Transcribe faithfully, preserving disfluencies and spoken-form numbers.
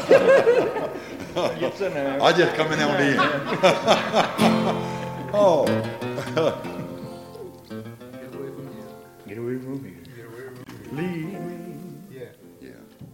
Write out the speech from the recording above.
Gets in there. I just come in on the end. Oh. Get away from here. Leave me. Yeah. Yeah.